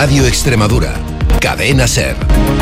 Radio Extremadura. Cadena SER.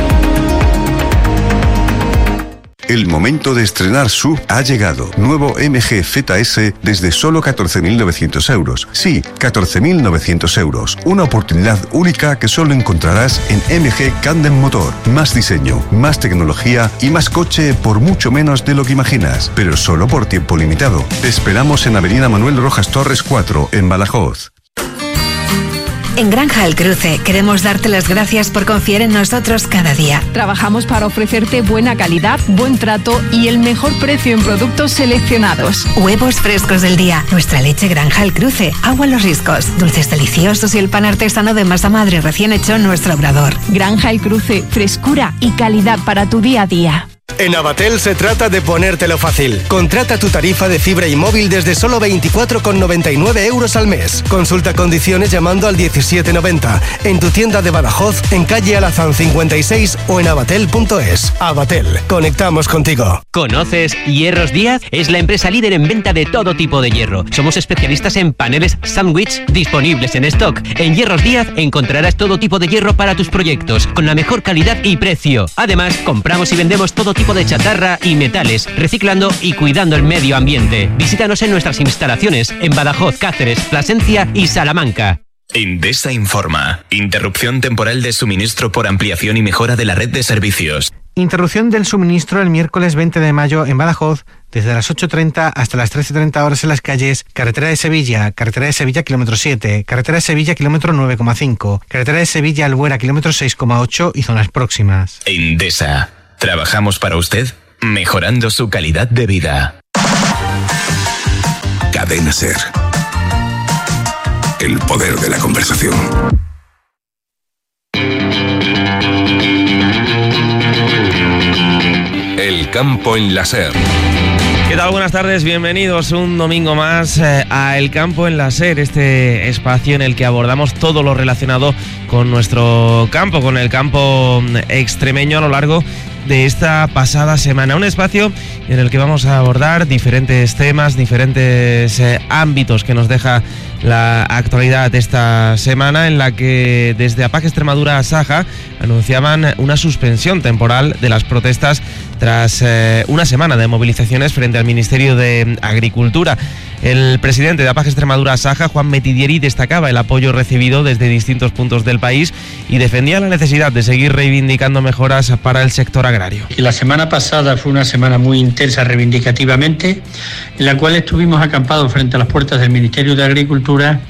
El momento de estrenar SUV ha llegado. Nuevo MG ZS desde solo 14.900 euros. Sí, 14.900 euros. Una oportunidad única que solo encontrarás en MG Candem Motor. Más diseño, más tecnología y más coche por mucho menos de lo que imaginas. Pero solo por tiempo limitado. Te esperamos en Avenida Manuel Rojas Torres 4, en Badajoz. En Granja El Cruce queremos darte las gracias por confiar en nosotros cada día. Trabajamos para ofrecerte buena calidad, buen trato y el mejor precio en productos seleccionados. Huevos frescos del día, nuestra leche Granja El Cruce, agua en los riscos, dulces deliciosos y el pan artesano de masa madre recién hecho en nuestro obrador. Granja El Cruce, frescura y calidad para tu día a día. En Avatel se trata de ponértelo fácil. Contrata tu tarifa de fibra y móvil desde solo 24,99 euros al mes. Consulta condiciones llamando al 1790. En tu tienda de Badajoz, en calle Alazán 56 o en avatel.es. Avatel, conectamos contigo. ¿Conoces Hierros Díaz? Es la empresa líder en venta de todo tipo de hierro. Somos especialistas en paneles sándwich disponibles en stock. En Hierros Díaz encontrarás todo tipo de hierro para tus proyectos, con la mejor calidad y precio. Además, compramos y vendemos todo tipo de chatarra y metales, reciclando y cuidando el medio ambiente. Visítanos en nuestras instalaciones en Badajoz, Cáceres, Plasencia y Salamanca. Endesa informa. Interrupción temporal de suministro por ampliación y mejora de la red de servicios. Interrupción del suministro el miércoles 20 de mayo en Badajoz, desde las 8:30 hasta las 13:30 horas en las calles Carretera de Sevilla kilómetro 7, Carretera de Sevilla kilómetro 9,5, Carretera de Sevilla Albuera kilómetro 6,8 y zonas próximas. Endesa. Trabajamos para usted, mejorando su calidad de vida. Cadena SER. El poder de la conversación. El campo en la SER. ¿Qué tal? Buenas tardes, bienvenidos un domingo más a El Campo en la SER, este espacio en el que abordamos todo lo relacionado con nuestro campo, con el campo extremeño a lo largo de esta pasada semana. Un espacio en el que vamos a abordar diferentes temas, diferentes ámbitos que nos deja la actualidad de esta semana, en la que desde APAC Extremadura Saja anunciaban una suspensión temporal de las protestas tras una semana de movilizaciones frente al Ministerio de Agricultura. El presidente de APAC Extremadura Saja, Juan Metidieri, destacaba el apoyo recibido desde distintos puntos del país y defendía la necesidad de seguir reivindicando mejoras para el sector agrario. La semana pasada fue una semana muy intensa reivindicativamente, en la cual estuvimos acampados frente a las puertas del Ministerio de Agricultura.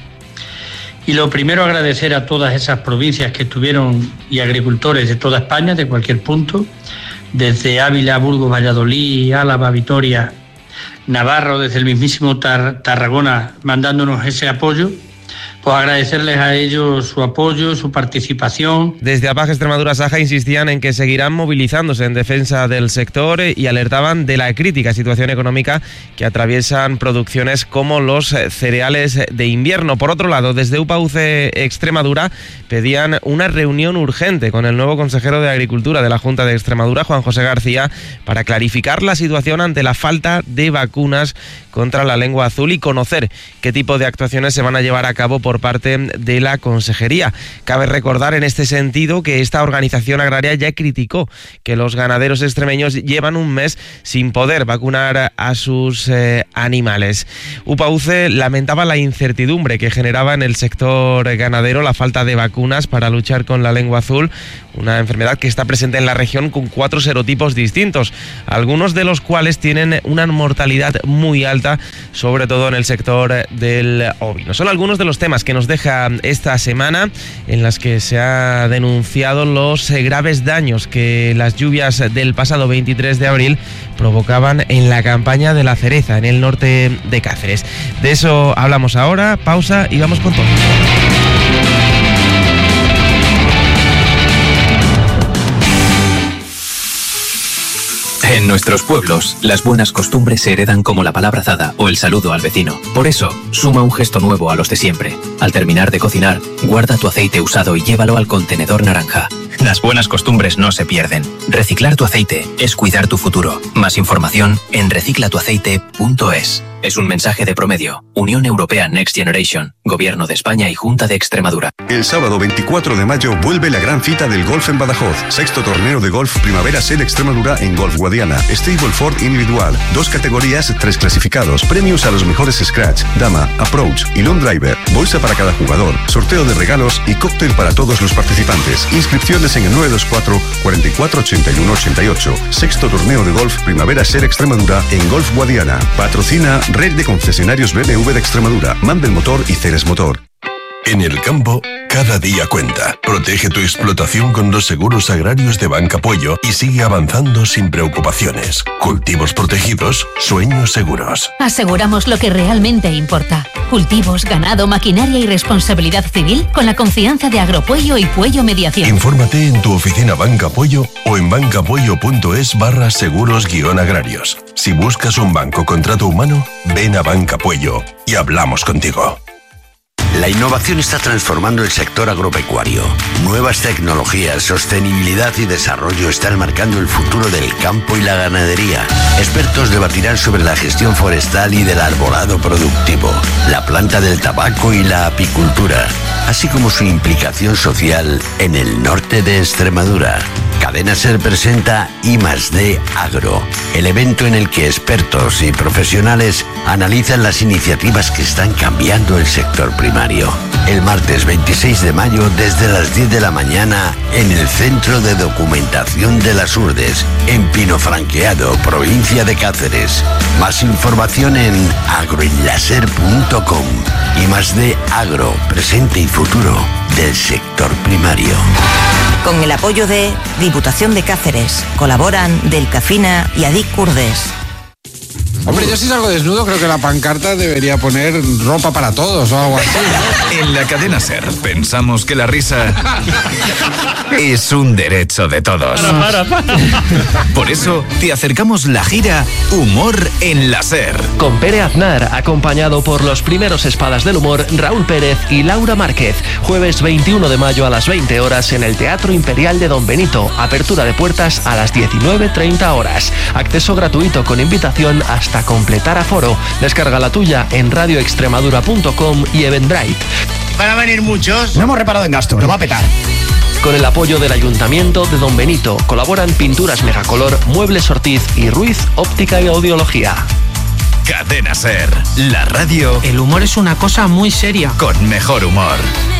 Y lo primero, agradecer a todas esas provincias que estuvieron y agricultores de toda España, de cualquier punto, desde Ávila, Burgos, Valladolid, Álava, Vitoria, Navarra, desde el mismísimo Tarragona, mandándonos ese apoyo. Pues agradecerles a ellos su apoyo, su participación. Desde APAC Extremadura Saja insistían en que seguirán movilizándose en defensa del sector y alertaban de la crítica situación económica que atraviesan producciones como los cereales de invierno. Por otro lado, desde UPAUC Extremadura pedían una reunión urgente con el nuevo consejero de Agricultura de la Junta de Extremadura, Juan José García, para clarificar la situación ante la falta de vacunas contra la lengua azul y conocer qué tipo de actuaciones se van a llevar a cabo por parte de la Consejería. Cabe recordar en este sentido que esta organización agraria ya criticó que los ganaderos extremeños llevan un mes sin poder vacunar a sus animales. UPAUC lamentaba la incertidumbre que generaba en el sector ganadero la falta de vacunas para luchar con la lengua azul, una enfermedad que está presente en la región con 4 serotipos distintos, algunos de los cuales tienen una mortalidad muy alta, sobre todo en el sector del ovino. Son algunos de los temas que nos deja esta semana, en las que se ha denunciado los graves daños que las lluvias del pasado 23 de abril provocaban en la campaña de la cereza en el norte de Cáceres. De eso hablamos ahora, pausa y vamos con todo. En nuestros pueblos, las buenas costumbres se heredan como la palabra dada o el saludo al vecino. Por eso, suma un gesto nuevo a los de siempre. Al terminar de cocinar, guarda tu aceite usado y llévalo al contenedor naranja. Las buenas costumbres no se pierden. Reciclar tu aceite es cuidar tu futuro. Más información en reciclatuaceite.es. Es un mensaje de Promedio, Unión Europea Next Generation, Gobierno de España y Junta de Extremadura. El sábado 24 de mayo vuelve la gran cita del golf en Badajoz. 6º torneo de golf Primavera Ser Extremadura en Golf Guadiana. Stableford individual. 2 categorías, 3 clasificados. Premios a los mejores scratch, dama, approach y long driver. Bolsa para cada jugador. Sorteo de regalos y cóctel para todos los participantes. Inscripciones en el 924 44 81 88. 6º torneo de golf Primavera Ser Extremadura en Golf Guadiana. Patrocina Red de Concesionarios BMW de Extremadura, Mandel Motor y Ceres Motor. En el campo, cada día cuenta. Protege tu explotación con los seguros agrarios de Banca Puello y sigue avanzando sin preocupaciones. Cultivos protegidos, sueños seguros. Aseguramos lo que realmente importa. Cultivos, ganado, maquinaria y responsabilidad civil con la confianza de Agropuello y Puello Mediación. Infórmate en tu oficina Banca Puello o en bancapuello.es/seguros-agrarios. Si buscas un banco con trato humano, ven a Banca Puello y hablamos contigo. La innovación está transformando el sector agropecuario. Nuevas tecnologías, sostenibilidad y desarrollo están marcando el futuro del campo y la ganadería. Expertos debatirán sobre la gestión forestal y del arbolado productivo, la planta del tabaco y la apicultura, así como su implicación social en el norte de Extremadura. Cadena Ser presenta I+D Agro, el evento en el que expertos y profesionales analizan las iniciativas que están cambiando el sector primario. El martes 26 de mayo desde las 10 de la mañana en el Centro de Documentación de las Urdes, en Pinofranqueado, provincia de Cáceres. Más información en agroenlaser.com. I+D Agro, presente y futuro del sector primario. Con el apoyo de Diputación de Cáceres, colaboran Delcafina y Adic Curdes. Hombre, yo si salgo desnudo creo que la pancarta debería poner ropa para todos o algo así, ¿no? En la Cadena Ser pensamos que la risa es un derecho de todos. Para. Por eso te acercamos la gira Humor en la Ser. Con Pere Aznar, acompañado por los primeros espadas del humor, Raúl Pérez y Laura Márquez. Jueves 21 de mayo a las 20 horas en el Teatro Imperial de Don Benito. Apertura de puertas a las 19:30 horas. Acceso gratuito con invitación hasta completar aforo. Descarga la tuya en radioextremadura.com y Eventbrite. Van a venir muchos. No hemos reparado en gasto, lo va a petar. Con el apoyo del Ayuntamiento de Don Benito colaboran Pinturas Megacolor, Muebles Ortiz y Ruiz Óptica y Audiología. Cadena Ser, la radio. El humor es una cosa muy seria. Con mejor humor.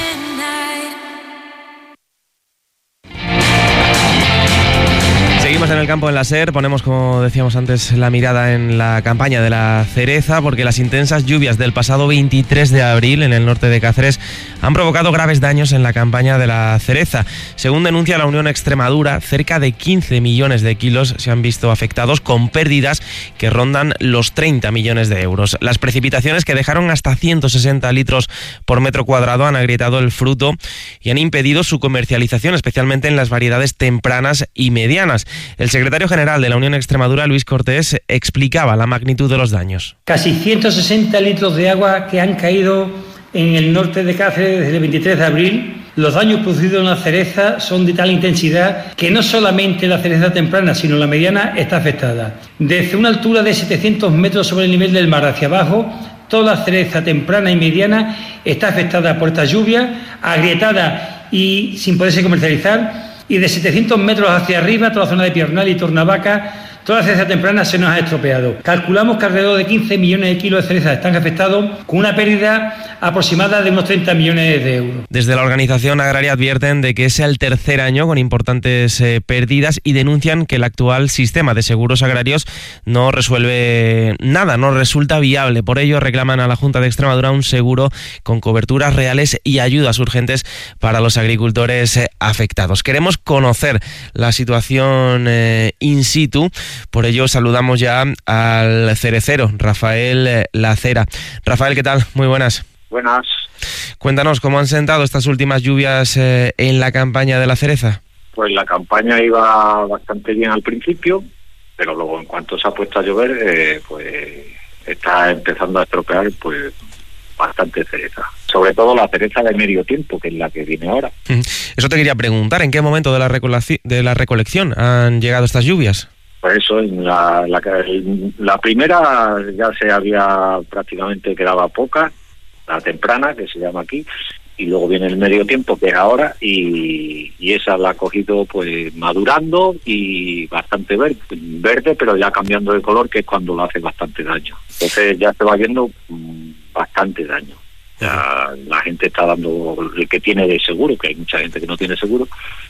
Seguimos en el campo en la SER, ponemos, como decíamos antes, la mirada en la campaña de la cereza, porque las intensas lluvias del pasado 23 de abril en el norte de Cáceres han provocado graves daños en la campaña de la cereza. Según denuncia la Unión Extremadura, cerca de 15 millones de kilos se han visto afectados, con pérdidas que rondan los 30 millones de euros. Las precipitaciones, que dejaron hasta 160 litros por metro cuadrado, han agrietado el fruto y han impedido su comercialización, especialmente en las variedades tempranas y medianas. El secretario general de la Unión Extremadura, Luis Cortés, explicaba la magnitud de los daños. Casi 160 litros de agua que han caído en el norte de Cáceres desde el 23 de abril. Los daños producidos en la cereza son de tal intensidad que no solamente la cereza temprana, sino la mediana está afectada. Desde una altura de 700 metros sobre el nivel del mar hacia abajo, toda la cereza temprana y mediana está afectada por esta lluvia, agrietada y sin poderse comercializar. Y de 700 metros hacia arriba, toda la zona de Piernal y Tornavaca, toda la cereza temprana se nos ha estropeado. Calculamos que alrededor de 15 millones de kilos de cereza están afectados, con una pérdida aproximada de unos 30 millones de euros. Desde la organización agraria advierten de que es el tercer año con importantes pérdidas y denuncian que el actual sistema de seguros agrarios no resuelve nada, no resulta viable. Por ello reclaman a la Junta de Extremadura un seguro con coberturas reales y ayudas urgentes para los agricultores afectados. Queremos conocer la situación in situ. Por ello saludamos ya al cerecero, Rafael Lacera. Rafael, ¿qué tal? Muy buenas. Buenas. Cuéntanos, ¿cómo han sentado estas últimas lluvias en la campaña de la cereza? Pues la campaña iba bastante bien al principio, pero luego en cuanto se ha puesto a llover, pues está empezando a estropear pues bastante cereza. Sobre todo la cereza de medio tiempo, que es la que viene ahora. Eso te quería preguntar, ¿en qué momento de la recolección han llegado estas lluvias? Pues eso, en la primera ya se había prácticamente quedaba poca, la temprana, que se llama aquí, y luego viene el medio tiempo, que es ahora, y esa la ha cogido pues madurando y bastante verde, pero ya cambiando de color, que es cuando lo hace bastante daño. Entonces ya se va viendo bastante daño. Ya la gente está dando, el que tiene de seguro, que hay mucha gente que no tiene seguro,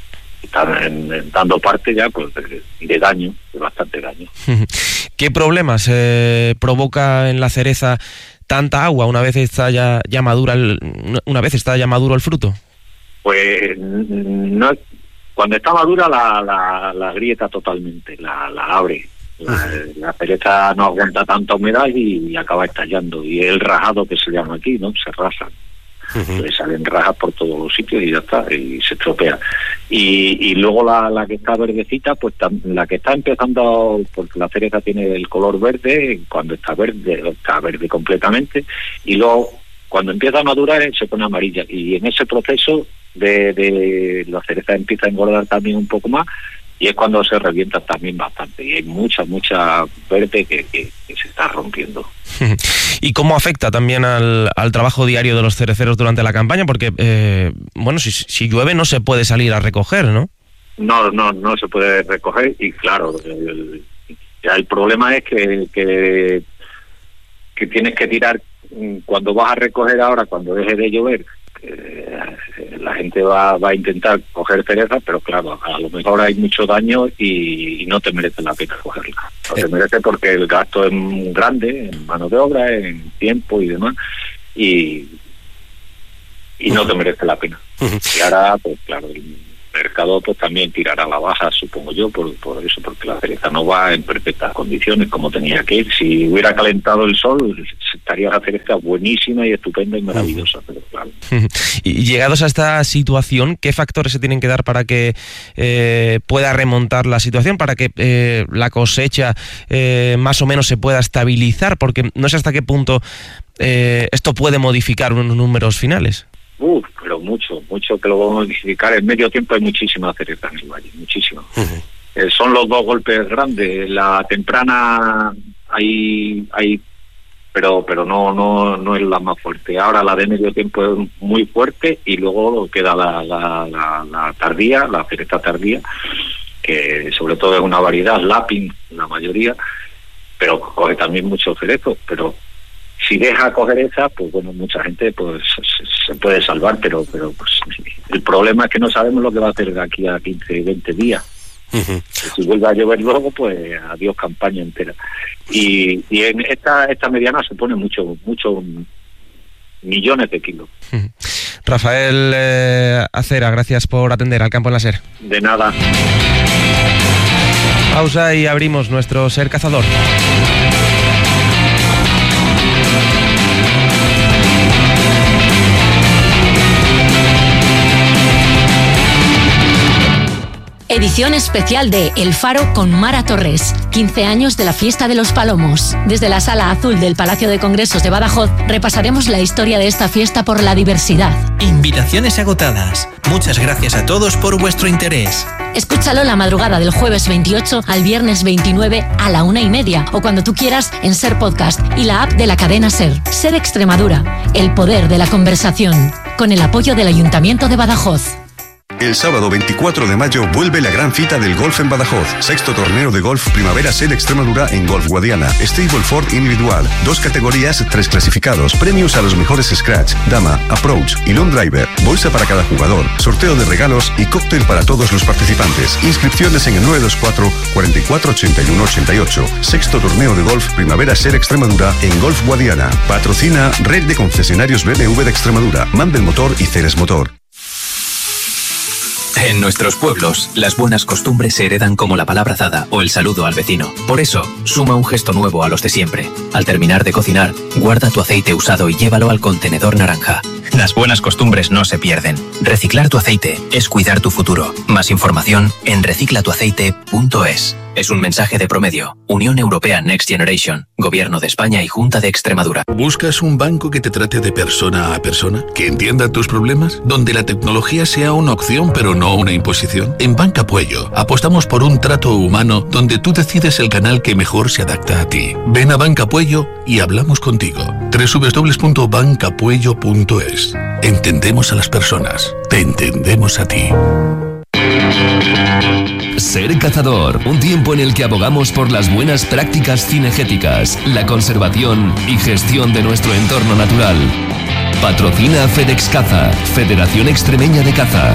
están dando parte ya pues de daño, de bastante daño. ¿Qué problemas provoca en la cereza tanta agua una vez está ya madura una vez está ya maduro el fruto? Pues no, cuando está madura la grieta totalmente, la abre. La cereza no aguanta tanta humedad y acaba estallando, y el rajado que se llama aquí, ¿no? Se rasan. Le salen rajas por todos los sitios y ya está, y se estropea. Y luego la que está verdecita, pues la que está empezando, porque la cereza tiene el color verde, cuando está verde completamente, y luego cuando empieza a madurar se pone amarilla, y en ese proceso de la cereza empieza a engordar también un poco más, y es cuando se revienta también bastante, y hay mucha verde que se está rompiendo. ¿Y cómo afecta también al trabajo diario de los cereceros durante la campaña? Porque, si llueve no se puede salir a recoger, ¿no? No se puede recoger, y claro, el problema es que tienes que tirar, cuando vas a recoger ahora, cuando deje de llover, la gente va a intentar coger cereza, pero claro, a lo mejor hay mucho daño y no te merece la pena cogerla. No te merece porque el gasto es grande en mano de obra, en tiempo y demás, y no te merece la pena. Y ahora, pues claro, el mercado pues también tirará a la baja, supongo yo, por eso, porque la cereza no va en perfectas condiciones como tenía que ir. Si hubiera calentado el sol, estaría la cereza buenísima y estupenda y maravillosa, pero claro. Y llegados a esta situación, ¿qué factores se tienen que dar para que pueda remontar la situación, para que la cosecha más o menos se pueda estabilizar? Porque no sé hasta qué punto esto puede modificar unos números finales. Pero mucho que lo vamos a modificar. En medio tiempo hay muchísima cereza en el valle, muchísima. Son los dos golpes grandes. La temprana hay pero no es la más fuerte. Ahora la de medio tiempo es muy fuerte, y luego queda la tardía, la cereza tardía, que sobre todo es una variedad, lápin, la mayoría, pero coge también mucho cerezo. Pero si deja coger esa, pues bueno, mucha gente pues se puede salvar, pero pues el problema es que no sabemos lo que va a hacer de aquí a 15, 20 días. Si vuelve a llover luego, pues adiós campaña entera. Y en esta mediana supone mucho millones de kilos. Rafael Acera, gracias por atender al Campo en la SER. De nada. Pausa y abrimos nuestro Ser Cazador. Edición especial de El Faro con Mara Torres. 15 años de la Fiesta de los Palomos. Desde la Sala Azul del Palacio de Congresos de Badajoz repasaremos la historia de esta fiesta por la diversidad. Invitaciones agotadas. Muchas gracias a todos por vuestro interés. Escúchalo la madrugada del jueves 28 al viernes 29 a la 1:30 o cuando tú quieras en SER Podcast y la app de la cadena SER. SER Extremadura, el poder de la conversación. Con el apoyo del Ayuntamiento de Badajoz. El sábado 24 de mayo vuelve la gran cita del golf en Badajoz. 6º torneo de golf Primavera SER Extremadura en Golf Guadiana. Stableford individual. 2 categorías, 3 clasificados. Premios a los mejores scratch, dama, approach y long driver. Bolsa para cada jugador. Sorteo de regalos y cóctel para todos los participantes. Inscripciones en el 924 44 81 88. 6º torneo de golf Primavera SER Extremadura en Golf Guadiana. Patrocina Red de Concesionarios BMW de Extremadura. Mandel Motor y Ceres Motor. En nuestros pueblos, las buenas costumbres se heredan como la palabra dada o el saludo al vecino. Por eso, suma un gesto nuevo a los de siempre. Al terminar de cocinar, guarda tu aceite usado y llévalo al contenedor naranja. Las buenas costumbres no se pierden. Reciclar tu aceite es cuidar tu futuro. Más información en reciclatuaceite.es. Es un mensaje de Promedio, Unión Europea Next Generation, Gobierno de España y Junta de Extremadura. ¿Buscas un banco que te trate de persona a persona? ¿Que entienda tus problemas? ¿Donde la tecnología sea una opción pero no una imposición? En Banca Puello apostamos por un trato humano donde tú decides el canal que mejor se adapta a ti. Ven a Banca Puello y hablamos contigo. www.bancapuello.es. Entendemos a las personas. Te entendemos a ti. Ser Cazador, un tiempo en el que abogamos por las buenas prácticas cinegéticas, la conservación y gestión de nuestro entorno natural. Patrocina FedEx Caza, Federación Extremeña de Caza.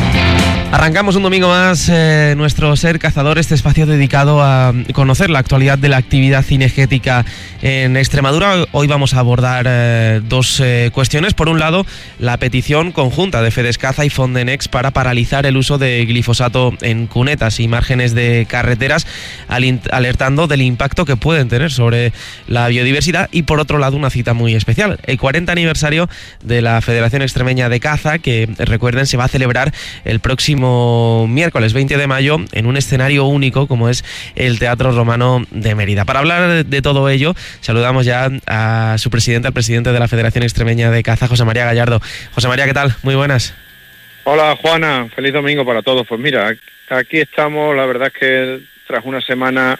Arrancamos un domingo más nuestro Ser Cazador, este espacio dedicado a conocer la actualidad de la actividad cinegética en Extremadura. Hoy vamos a abordar dos cuestiones. Por un lado, la petición conjunta de Fedescaza y Fondenex para paralizar el uso de glifosato en cunetas y márgenes de carreteras, alertando del impacto que pueden tener sobre la biodiversidad. Y por otro lado, una cita muy especial, el 40 aniversario de la Federación Extremeña de Caza, que recuerden se va a celebrar el próximo miércoles 20 de mayo en un escenario único como es el Teatro Romano de Mérida. Para hablar de todo ello, saludamos ya a su presidente, al presidente de la Federación Extremeña de Caza, José María Gallardo. José María, ¿qué tal? Muy buenas. Hola Juana, feliz domingo para todos. Pues mira, aquí estamos, la verdad es que tras una semana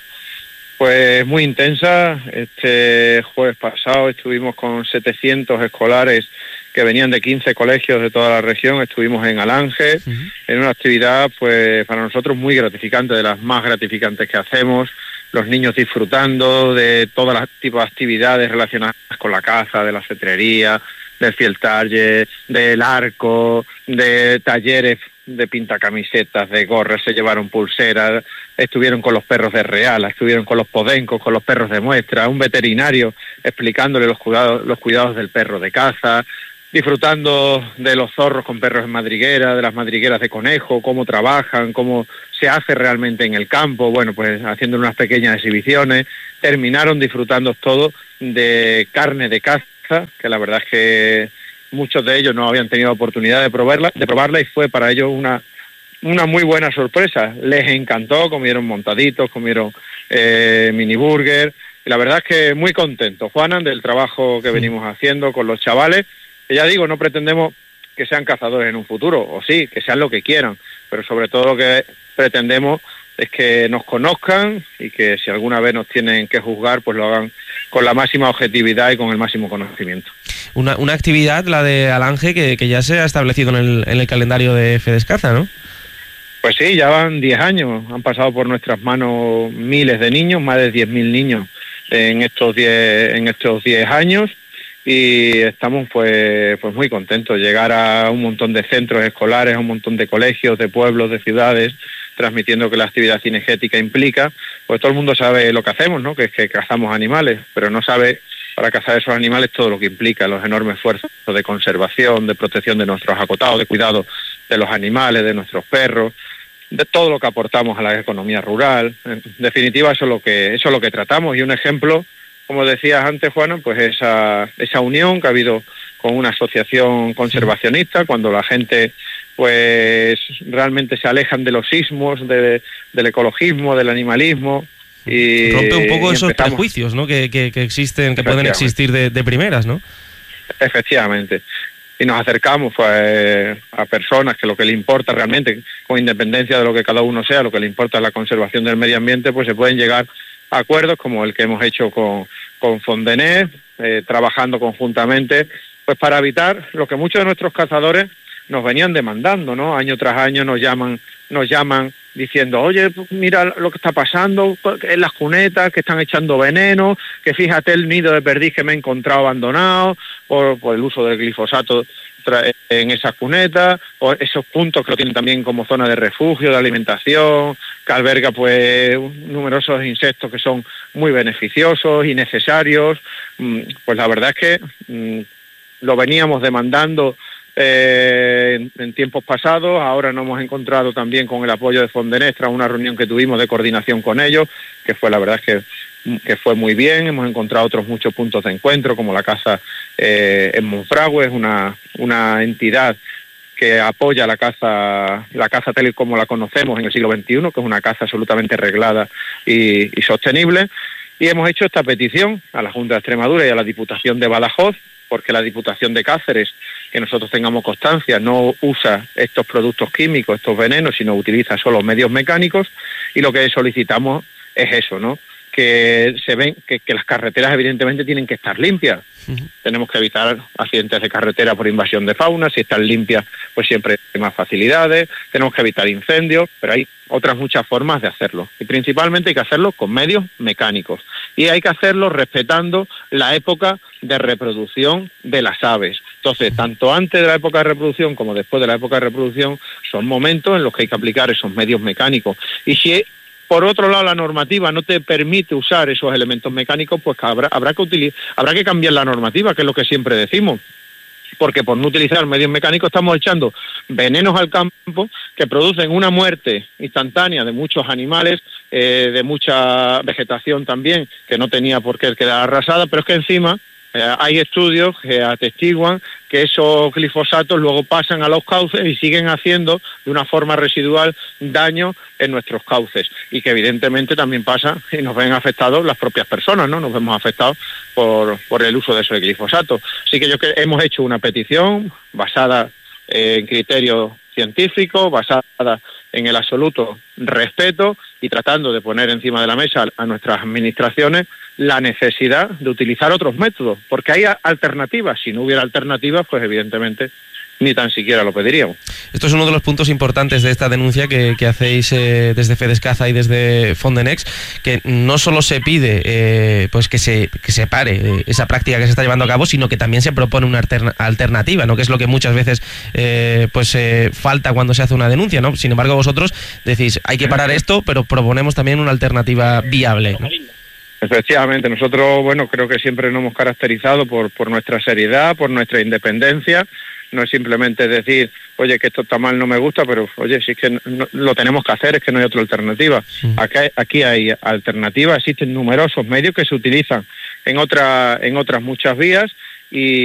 pues muy intensa. Este jueves pasado estuvimos con 700 escolares que venían de 15 colegios de toda la región. Estuvimos en Alange, en una actividad pues para nosotros muy gratificante, de las más gratificantes que hacemos. Los niños disfrutando de todos los tipos de actividades relacionadas con la caza, de la cetrería, del field target, del arco, de talleres de pintacamisetas, de gorras, se llevaron pulseras, estuvieron con los perros de real, estuvieron con los podencos, con los perros de muestra, un veterinario explicándole los cuidados del perro de caza, disfrutando de los zorros con perros en madriguera, de las madrigueras de conejo, cómo trabajan, cómo se hace realmente en el campo, bueno, pues haciendo unas pequeñas exhibiciones. Terminaron disfrutando todo de carne de caza, que la verdad es que muchos de ellos no habían tenido oportunidad de probarla y fue para ellos una muy buena sorpresa. Les encantó, comieron montaditos, comieron mini burger, y la verdad es que muy contentos, Juana, del trabajo que venimos haciendo con los chavales. Que ya digo, no pretendemos que sean cazadores en un futuro, o sí, que sean lo que quieran, pero sobre todo lo que pretendemos es que nos conozcan y que si alguna vez nos tienen que juzgar, pues lo hagan con la máxima objetividad y con el máximo conocimiento. Una actividad, la de Alange, que ya se ha establecido en el calendario de Fedescaza, ¿no? Pues sí, ya van 10 años, han pasado por nuestras manos miles de niños, más de 10.000 niños en estos 10 años. Y estamos pues muy contentos, llegar a un montón de centros escolares, a un montón de colegios, de pueblos, de ciudades, transmitiendo que la actividad cinegética implica, pues todo el mundo sabe lo que hacemos, ¿no? Que es que cazamos animales, pero no sabe para cazar esos animales todo lo que implica, los enormes esfuerzos de conservación, de protección de nuestros acotados, de cuidado de los animales, de nuestros perros, de todo lo que aportamos a la economía rural. En definitiva, eso es lo que tratamos, y un ejemplo, como decías antes, Juana, pues esa unión que ha habido con una asociación conservacionista, cuando la gente pues realmente se alejan de los ismos, del ecologismo, del animalismo. Y rompe un poco esos prejuicios, ¿no? que existen, que pueden existir de primeras, ¿no? Efectivamente. Y nos acercamos pues a personas que lo que le importa realmente, con independencia de lo que cada uno sea, lo que le importa es la conservación del medio ambiente, pues se pueden llegar a acuerdos como el que hemos hecho con Fondenex, trabajando conjuntamente, pues para evitar lo que muchos de nuestros cazadores nos venían demandando, ¿no? Año tras año nos llaman diciendo, oye, mira lo que está pasando en las cunetas, que están echando veneno, que fíjate el nido de perdiz que me he encontrado abandonado por el uso del glifosato en esas cunetas, o esos puntos que lo tienen también como zona de refugio, de alimentación, que alberga pues numerosos insectos que son muy beneficiosos y necesarios. Pues la verdad es que lo veníamos demandando en tiempos pasados. Ahora nos hemos encontrado también con el apoyo de Fondenex tras una reunión que tuvimos de coordinación con ellos, que fue la verdad es que fue muy bien. Hemos encontrado otros muchos puntos de encuentro, como la caza en Monfragüe, es una entidad que apoya la caza tal y como la conocemos en el siglo XXI, que es una caza absolutamente reglada y sostenible. Y hemos hecho esta petición a la Junta de Extremadura y a la Diputación de Badajoz, porque la Diputación de Cáceres, que nosotros tengamos constancia, no usa estos productos químicos, estos venenos, sino utiliza solo medios mecánicos, y lo que solicitamos es eso, ¿no? Que se ven que las carreteras evidentemente tienen que estar limpias. Tenemos que evitar accidentes de carretera por invasión de fauna. Si están limpias, pues siempre hay más facilidades. Tenemos que evitar incendios, pero hay otras muchas formas de hacerlo. Y principalmente hay que hacerlo con medios mecánicos. Y hay que hacerlo respetando la época de reproducción de las aves. Entonces, tanto antes de la época de reproducción como después de la época de reproducción, son momentos en los que hay que aplicar esos medios mecánicos. Y si por otro lado la normativa no te permite usar esos elementos mecánicos, pues habrá que cambiar la normativa, que es lo que siempre decimos. Porque por no utilizar medios mecánicos estamos echando venenos al campo que producen una muerte instantánea de muchos animales, de mucha vegetación también, que no tenía por qué quedar arrasada, pero es que encima hay estudios que atestiguan que esos glifosatos luego pasan a los cauces y siguen haciendo de una forma residual daño en nuestros cauces, y que evidentemente también pasa y nos ven afectados las propias personas, ¿no? Nos vemos afectados por el uso de esos glifosatos. Así que hemos hecho una petición basada en criterios científicos, basada en el absoluto respeto y tratando de poner encima de la mesa a nuestras administraciones la necesidad de utilizar otros métodos, porque hay alternativas. Si no hubiera alternativas, pues evidentemente ni tan siquiera lo pediríamos. Esto es uno de los puntos importantes de esta denuncia que hacéis desde Fedescaza y desde Fondenex, que no solo se pide pues que se pare esa práctica que se está llevando a cabo, sino que también se propone una alternativa, ¿no? Que es lo que muchas veces falta cuando se hace una denuncia, ¿no? Sin embargo, vosotros decís, hay que parar esto, pero proponemos también una alternativa viable, ¿no? Efectivamente, nosotros, creo que siempre nos hemos caracterizado por nuestra seriedad, por nuestra independencia. No es simplemente decir, oye, que esto está mal, no me gusta, pero oye, si es que no, lo tenemos que hacer, es que no hay otra alternativa. Aquí hay alternativas, existen numerosos medios que se utilizan en otras muchas vías, y